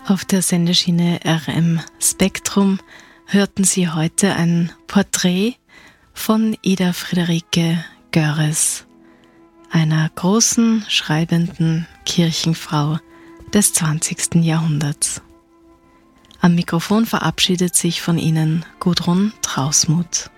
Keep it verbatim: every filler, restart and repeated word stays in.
Auf der Sendeschiene R M Spektrum hörten Sie heute ein Porträt von Ida Friederike Görres, einer großen, schreibenden Kirchenfrau des zwanzigsten Jahrhunderts. Am Mikrofon verabschiedet sich von Ihnen Gudrun Trausmuth.